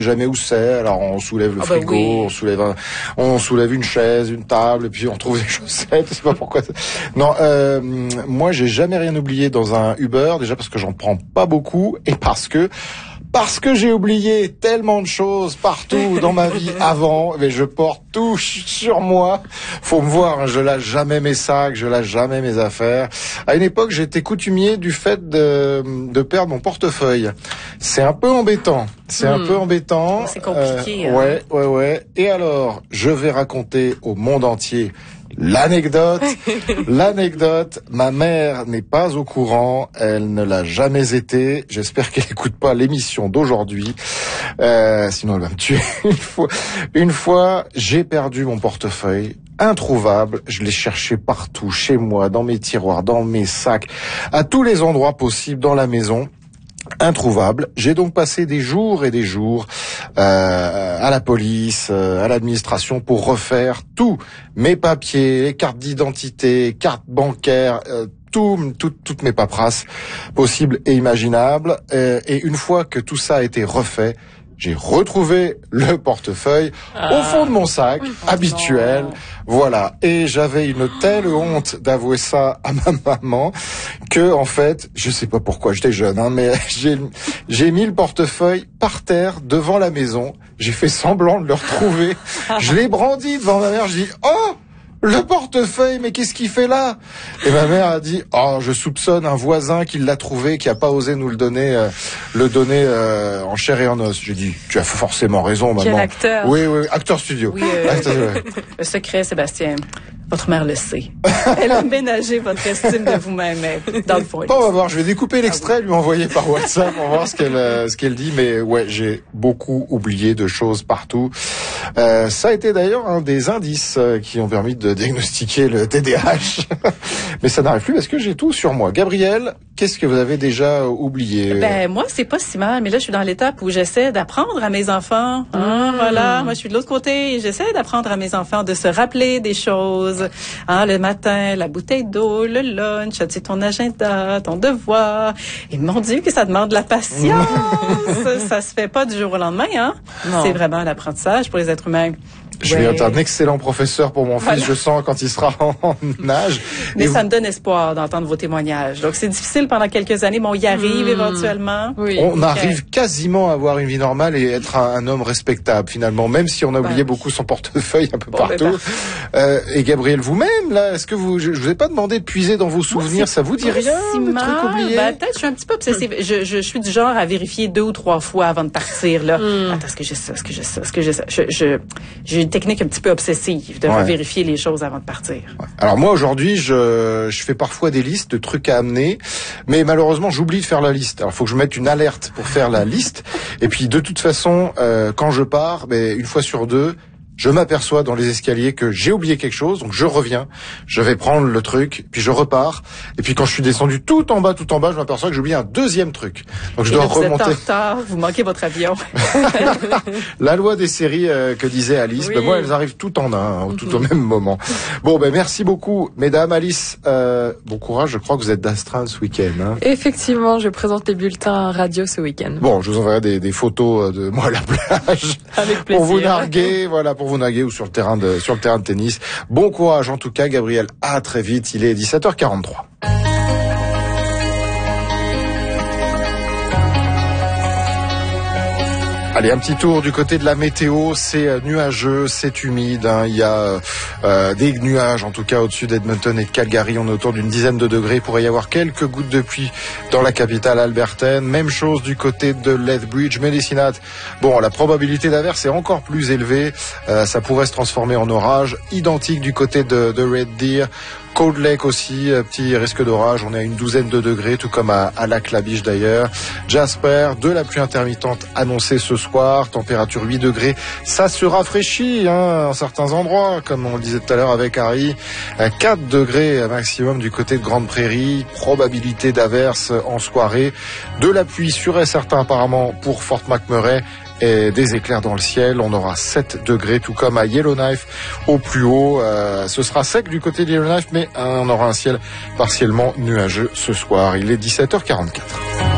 Jamais où c'est, alors on soulève le frigo, oui. on soulève une chaise, une table, et puis on trouve des chaussettes, je sais pas pourquoi. Non, moi j'ai jamais rien oublié dans un Uber, déjà parce que j'en prends pas beaucoup, et parce que j'ai oublié tellement de choses partout dans ma vie avant, mais je porte tout sur moi. Faut me voir, je lâche jamais mes sacs, je lâche jamais mes affaires. À une époque, j'étais coutumier du fait de perdre mon portefeuille. C'est un peu embêtant. C'est un peu embêtant. C'est compliqué. Ouais. Et alors, je vais raconter au monde entier l'anecdote. Ma mère n'est pas au courant. Elle ne l'a jamais été. J'espère qu'elle n'écoute pas l'émission d'aujourd'hui. Sinon, elle va me tuer. Une fois, j'ai perdu mon portefeuille. Introuvable. Je l'ai cherché partout, chez moi, dans mes tiroirs, dans mes sacs, à tous les endroits possibles dans la maison. Introuvable. J'ai donc passé des jours et des jours à la police, à l'administration pour refaire tous mes papiers, les cartes d'identité, cartes bancaires, toutes mes paperasses possibles et imaginables. Et une fois que tout ça a été refait, j'ai retrouvé le portefeuille au fond de mon sac habituel. Non. Voilà. Et j'avais une telle honte d'avouer ça à ma maman que, en fait, je sais pas pourquoi, j'étais jeune, mais j'ai mis le portefeuille par terre devant la maison. J'ai fait semblant de le retrouver. Je l'ai brandi devant ma mère. Je dis, oh! Le portefeuille, mais qu'est-ce qu'il fait là? Et ma mère a dit, je soupçonne un voisin qui l'a trouvé, qui a pas osé nous le donner en chair et en os. J'ai dit, tu as forcément raison, maman. Quel acteur? Oui, acteur studio. Oui, le secret, Sébastien. Votre mère le sait. Elle a ménagé votre estime de vous-même, dans le fond. On va voir, je vais découper l'extrait, lui envoyer par WhatsApp pour voir ce qu'elle dit. Mais ouais, j'ai beaucoup oublié de choses partout. Ça a été d'ailleurs un des indices qui ont permis de diagnostiquer le TDAH. Mais ça n'arrive plus parce que j'ai tout sur moi. Gabrielle, qu'est-ce que vous avez déjà oublié? Moi, c'est pas si mal, mais là, je suis dans l'étape où j'essaie d'apprendre à mes enfants. Voilà, moi, je suis de l'autre côté et j'essaie d'apprendre à mes enfants de se rappeler des choses. Le matin, la bouteille d'eau, le lunch, tu sais, ton agenda, ton devoir. Et mon Dieu, que ça demande de la patience. Ça se fait pas du jour au lendemain, hein? Non. C'est vraiment l'apprentissage pour les êtres humains. Je vais être un excellent professeur pour mon fils, je sens, quand il sera en âge. Mais ça me donne espoir d'entendre vos témoignages. Donc, c'est difficile pendant quelques années, mais on y arrive éventuellement. Oui. On arrive quasiment à avoir une vie normale et être un homme respectable, finalement, même si on a oublié beaucoup son portefeuille un peu partout. Et Gabriel, vous-même, là, est-ce que je vous ai pas demandé de puiser dans vos souvenirs, ça vous dit rien, des trucs oubliés? Peut-être, je suis un petit peu obsessive. Je suis du genre à vérifier 2 ou 3 fois avant de partir, là. Attends, est-ce que j'ai ça? J'ai une technique un petit peu obsessive de vérifier les choses avant de partir. Ouais. Alors moi aujourd'hui, je fais parfois des listes de trucs à amener, mais malheureusement j'oublie de faire la liste. Alors il faut que je mette une alerte pour faire la liste. Et puis de toute façon, quand je pars, une fois sur 2, je m'aperçois dans les escaliers que j'ai oublié quelque chose, donc je reviens, je vais prendre le truc, puis je repars, et puis quand je suis descendu tout en bas, je m'aperçois que j'ai oublié un deuxième truc. Donc je dois remonter. Vous êtes en retard, vous manquez votre avion. La loi des séries que disait Alice, moi elles arrivent tout en un, tout au même moment. Bon, merci beaucoup, mesdames. Alice, bon courage, je crois que vous êtes d'astreinte ce week-end. Hein. Effectivement, je présente les bulletins radio ce week-end. Bon, je vous enverrai des photos de moi à la plage. Avec plaisir. Pour vous narguer, pour vous narguer ou sur le terrain de tennis. Bon courage en tout cas, Gabriel. À très vite. Il est 17h43. Allez, un petit tour du côté de la météo. C'est nuageux, c'est humide. Il y a des nuages, en tout cas, au-dessus d'Edmonton et de Calgary. On est autour d'une dizaine de degrés. Il pourrait y avoir quelques gouttes de pluie dans la capitale albertaine. Même chose du côté de Lethbridge, Medicine. Bon, la probabilité d'averse est encore plus élevée. Ça pourrait se transformer en orage. Identique du côté de Red Deer. Cold Lake aussi, petit risque d'orage, on est à une douzaine de degrés, tout comme à Lac-la-Biche d'ailleurs. Jasper, de la pluie intermittente annoncée ce soir, température 8 degrés, ça se rafraîchit en certains endroits, comme on le disait tout à l'heure avec Harry, 4 degrés maximum du côté de Grande Prairie, probabilité d'averse en soirée, de la pluie sur et certain apparemment pour Fort McMurray, et des éclairs dans le ciel. On aura 7 degrés, tout comme à Yellowknife au plus haut. Ce sera sec du côté de Yellowknife, mais on aura un ciel partiellement nuageux ce soir. Il est 17h44.